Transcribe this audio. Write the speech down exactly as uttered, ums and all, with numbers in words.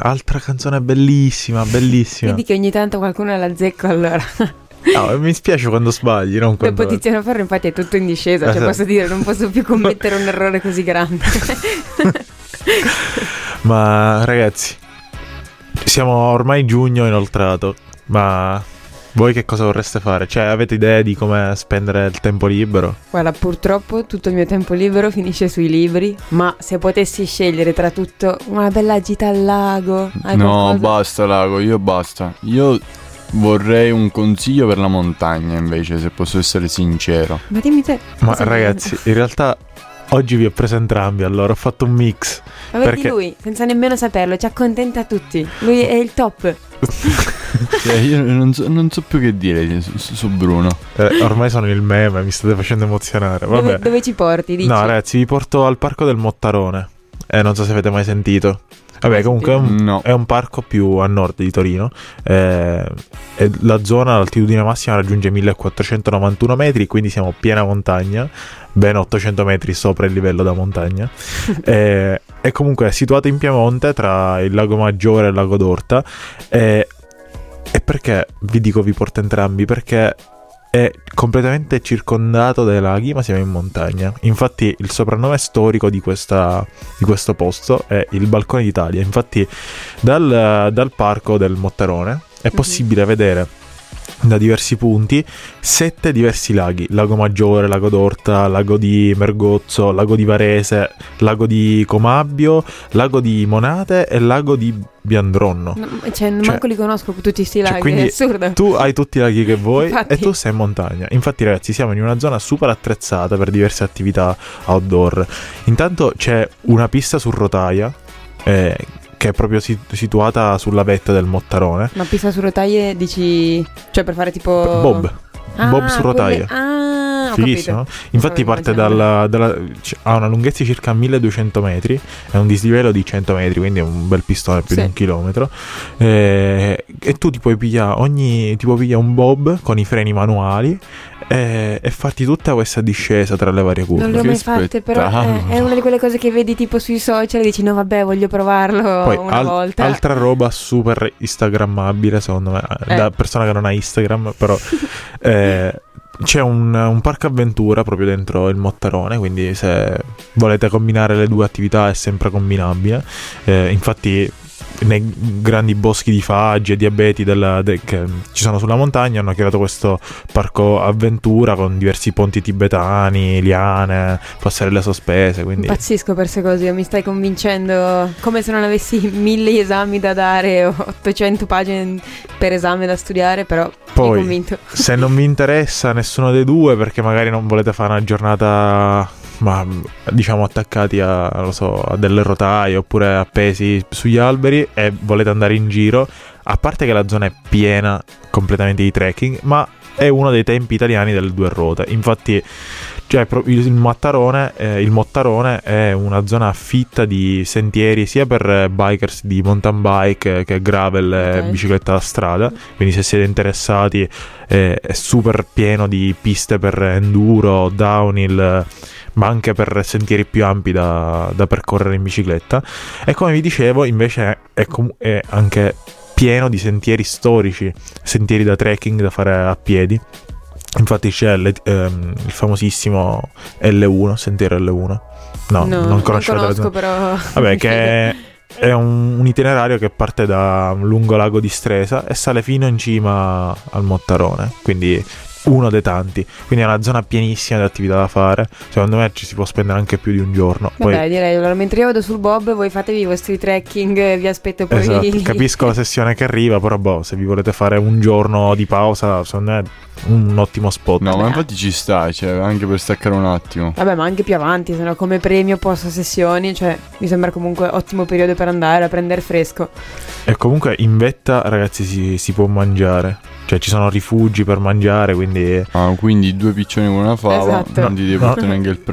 altra canzone bellissima, bellissima. Vedi che ogni tanto qualcuno la azzecco, allora. No, mi spiace quando sbagli, non quando... Dopo Tiziano Ferro infatti è tutto in discesa, cioè esatto. posso dire, non posso più commettere un errore così grande. Ma ragazzi, siamo ormai giugno inoltrato, ma voi che cosa vorreste fare? Cioè, avete idee di come spendere il tempo libero? Guarda, purtroppo tutto il mio tempo libero finisce sui libri, ma se potessi scegliere tra tutto una bella gita al lago... hai No, qualcosa? basta lago, io basta. Io vorrei un consiglio per la montagna invece, se posso essere sincero. Ma dimmi te. Ma cosa ragazzi, in realtà oggi vi ho preso entrambi, allora ho fatto un mix. Ma vedi perché... lui, senza nemmeno saperlo, ci accontenta tutti. Lui è il top. Cioè, io non so, non so più che dire su, su Bruno. Eh, ormai sono il meme, mi state facendo emozionare. Vabbè. Dove, dove ci porti, dici? No, ragazzi, vi porto al parco del Mottarone. Eh, non so se avete mai sentito. Vabbè, comunque è un, No. è un parco più a nord di Torino. Eh, e la zona, l'altitudine massima raggiunge millequattrocentonovantuno metri, quindi siamo piena montagna, ben ottocento metri sopra il livello da montagna. eh, è comunque situato in Piemonte, tra il Lago Maggiore e il Lago d'Orta. Eh, e perché vi dico vi porto entrambi? Perché è completamente circondato dai laghi, ma siamo in montagna. Infatti il soprannome storico di, questa, di questo posto è il Balcone d'Italia. Infatti dal, dal parco del Mottarone è possibile mm-hmm. vedere da diversi punti sette diversi laghi: Lago Maggiore, Lago d'Orta, Lago di Mergozzo, Lago di Varese, Lago di Comabbio, Lago di Monate e Lago di Biandronno. No, cioè, Cioè- manco li conosco tutti questi Cioè, laghi, quindi è assurdo. tu hai tutti i laghi che vuoi Infatti. e tu sei in montagna. Infatti ragazzi, siamo in una zona super attrezzata per diverse attività outdoor. Intanto c'è una pista su rotaia eh, che è proprio sit- situata sulla vetta del Mottarone. Ma pista su rotaie dici... Cioè per fare tipo... Bob Ah, Bob su rotaia. quelle- Ah, ho Fighissimo. capito. Infatti Stavo parte immaginando. dalla, dalla c- ha una lunghezza di circa milleduecento metri e un dislivello di cento metri, quindi è un bel pistone, più Sì. di un chilometro. Eh, e tu ti puoi pigliare ogni ti puoi pigliare un bob con i freni manuali e, e farti tutta questa discesa tra le varie curve. Non le ho Che mai fatte, però spettacolo. è, è una di quelle cose che vedi tipo sui social e dici no vabbè voglio provarlo Poi una al- volta. altra roba super instagrammabile secondo me, Eh. da persona che non ha Instagram, però eh, c'è un, un parco avventura proprio dentro il Mottarone, quindi se volete combinare le due attività è sempre combinabile. Eh, infatti nei grandi boschi di faggi e di abeti della- de- che ci sono sulla montagna hanno creato questo parco avventura con diversi ponti tibetani, liane, passerelle sospese, quindi Impazzisco per queste cose, mi stai convincendo come se non avessi mille esami da dare o ottocento pagine per esame da studiare, però mi hai poi convinto. se non vi interessa nessuno dei due, perché magari non volete fare una giornata, ma diciamo attaccati a, non lo so, a delle rotaie oppure appesi sugli alberi e volete andare in giro, a parte che la zona è piena completamente di trekking, ma è uno dei tempi italiani delle due ruote. Infatti cioè, pro- il, il Mattarone, eh, il Mottarone è una zona fitta di sentieri sia per eh, bikers di mountain bike eh, che gravel e Ok. bicicletta da strada, quindi se siete interessati eh, è super pieno di piste per enduro, downhill, eh, ma anche per sentieri più ampi da, da percorrere in bicicletta. E come vi dicevo invece è, è com- è anche pieno di sentieri storici, sentieri da trekking da fare a piedi. Infatti c'è le- ehm, il famosissimo L uno, sentiero L uno. No, No, non non conoscete la conosco, però Vabbè, che è, è un, un itinerario che parte da lungo lago di Stresa e sale fino in cima al Mottarone, quindi uno dei tanti. Quindi è una zona pienissima di attività da fare. Secondo me ci si può spendere anche più di un giorno. Poi, vabbè direi, allora mentre io vado sul Bob voi fatevi i vostri trekking, vi aspetto poi. esatto, capisco la sessione che arriva, però boh, se vi volete fare un giorno di pausa, secondo me è un ottimo spot. No, ma Vabbè. infatti ci sta, cioè, anche per staccare un attimo. Vabbè, ma anche più avanti, se no come premio post sessioni, cioè mi sembra comunque ottimo periodo per andare a prendere fresco. E comunque in vetta, ragazzi, si, si può mangiare. Cioè ci sono rifugi per mangiare, quindi Ah, quindi due piccioni con una fava, Esatto. non ti devi No. portare neanche il